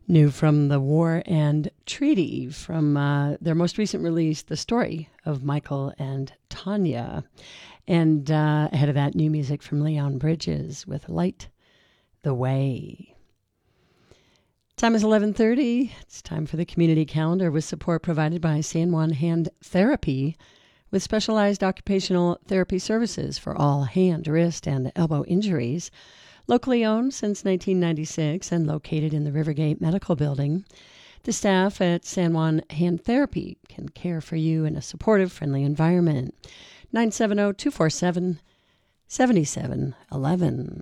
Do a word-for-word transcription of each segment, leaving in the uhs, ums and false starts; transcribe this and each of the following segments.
New from the War and Treaty, from uh, their most recent release, The Story of Michael and Tanya. And uh, ahead of that, new music from Leon Bridges with Light the Way. Time is eleven thirty. It's time for the community calendar with support provided by San Juan Hand Therapy, with specialized occupational therapy services for all hand, wrist, and elbow injuries. Locally owned since nineteen ninety-six and located in the Rivergate Medical Building, the staff at San Juan Hand Therapy can care for you in a supportive, friendly environment. nine seven zero, two four seven, seven seven one one.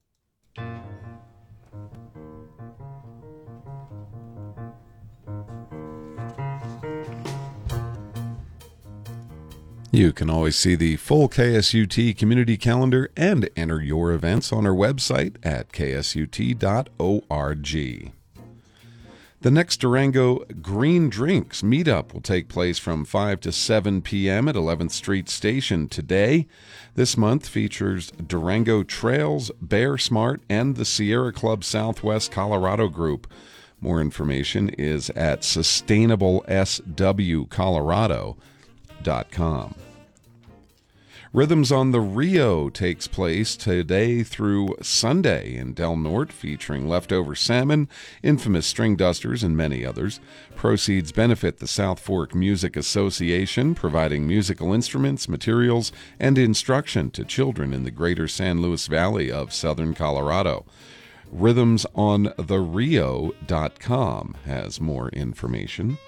You can always see the full K S U T community calendar and enter your events on our website at k s u t dot org. The next Durango Green Drinks meetup will take place from five to seven p.m. at eleventh Street Station today. This month features Durango Trails, Bear Smart, and the Sierra Club Southwest Colorado Group. More information is at sustainable s w colorado dot com. Rhythms on the Rio takes place today through Sunday in Del Norte, featuring leftover salmon, infamous string dusters, and many others. Proceeds benefit the South Fork Music Association, providing musical instruments, materials, and instruction to children in the greater San Luis Valley of southern Colorado. rhythms on the rio dot com has more information.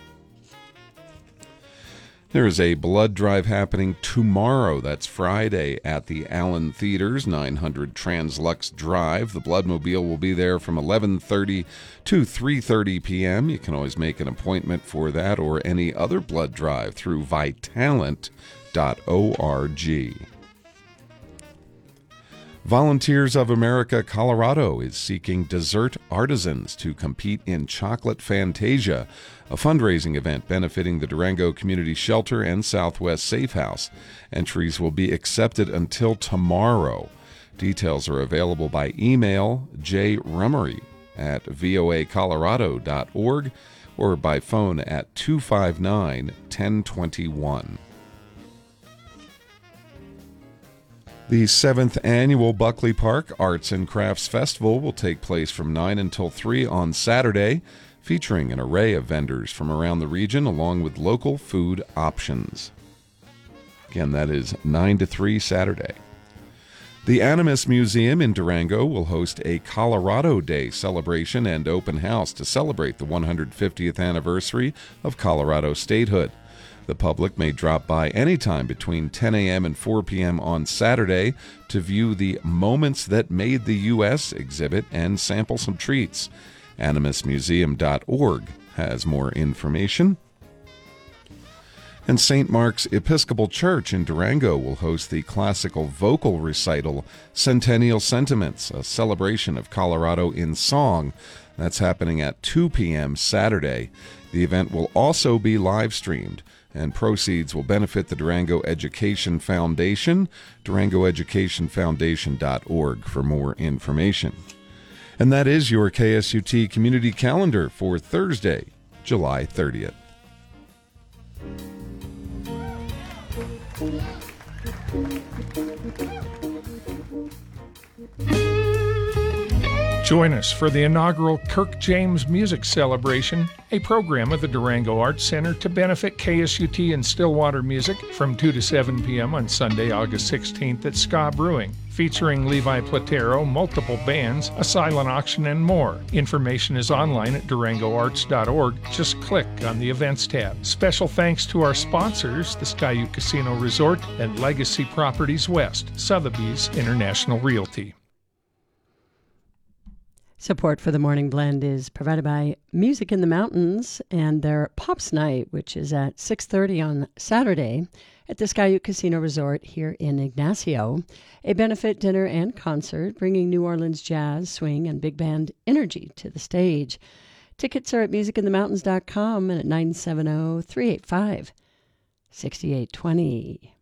There is a blood drive happening tomorrow. That's Friday at the Allen Theaters, nine hundred Translux Drive. The Bloodmobile will be there from eleven thirty to three thirty p.m. You can always make an appointment for that or any other blood drive through vitalant dot org. Volunteers of America Colorado is seeking dessert artisans to compete in Chocolate Fantasia, a fundraising event benefiting the Durango Community Shelter and Southwest Safe House. Entries will be accepted until tomorrow. Details are available by email jremery at voa colorado dot org or by phone at two five nine, one zero two one. The seventh Annual Buckley Park Arts and Crafts Festival will take place from nine until three on Saturday, featuring an array of vendors from around the region along with local food options. Again, that is nine to three Saturday. The Animas Museum in Durango will host a Colorado Day celebration and open house to celebrate the one hundred fiftieth anniversary of Colorado statehood. The public may drop by anytime between ten a.m. and four p.m. on Saturday to view the Moments That Made the U S exhibit and sample some treats. animas museum dot org has more information. And Saint Mark's Episcopal Church in Durango will host the classical vocal recital Centennial Sentiments, a celebration of Colorado in song. That's happening at two p.m. Saturday. The event will also be live streamed, and proceeds will benefit the Durango Education Foundation, durango education foundation dot org for more information. And that is your K S U T Community Calendar for Thursday, July thirtieth. Join us for the inaugural Kirk James Music Celebration, a program of the Durango Arts Center to benefit K S U T and Stillwater Music from two to seven p.m. on Sunday, August sixteenth at Ska Brewing, featuring Levi Platero, multiple bands, a silent auction, and more. Information is online at durango arts dot org. Just click on the Events tab. Special thanks to our sponsors, the Skyute Casino Resort and Legacy Properties West, Sotheby's International Realty. Support for the Morning Blend is provided by Music in the Mountains and their Pops Night, which is at six thirty on Saturday at the Skyute Casino Resort here in Ignacio. A benefit dinner and concert bringing New Orleans jazz, swing, and big band energy to the stage. Tickets are at music in the mountains dot com and at nine seven zero, three eight five, six eight two zero.